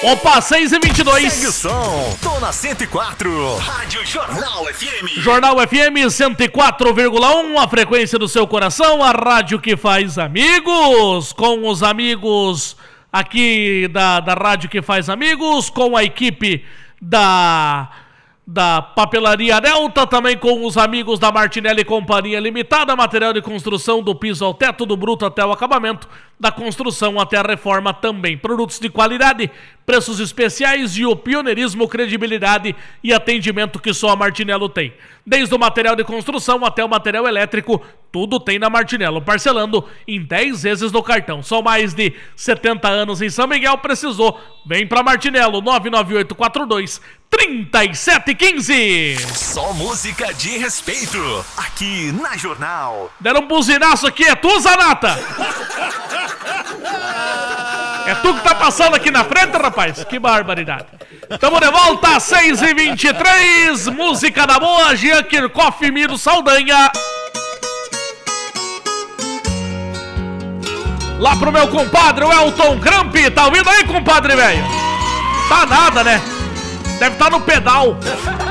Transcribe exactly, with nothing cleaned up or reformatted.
Opa, seis e vinte e dois. Segue o som, tô na cento e quatro, Rádio Jornal F M. Jornal F M cento e quatro vírgula um, a frequência do seu coração, a rádio que faz amigos, com os amigos aqui da, da rádio que faz amigos, com a equipe da... da Papelaria Delta, também com os amigos da Martinelli Companhia Limitada, material de construção do piso ao teto, do bruto até o acabamento, da construção até a reforma também. Produtos de qualidade, preços especiais e o pioneirismo, credibilidade e atendimento que só a Martinello tem. Desde o material de construção até o material elétrico, tudo tem na Martinello, parcelando em dez vezes no cartão. São mais de setenta anos em São Miguel, precisou, vem pra Martinello, nove nove oito quatro dois, três sete um cinco. Só música de respeito, aqui na Jornal. Deram um buzinaço aqui, é tu, Zanata? É tu que tá passando aqui na frente, rapaz? Que barbaridade. Tamo de volta, seis e vinte e três, música da boa, Jean Kirchhoff, Miro Saldanha. Lá pro meu compadre, o Elton Cramp. Tá ouvindo aí, compadre, velho? Tá nada, né? Deve estar no pedal.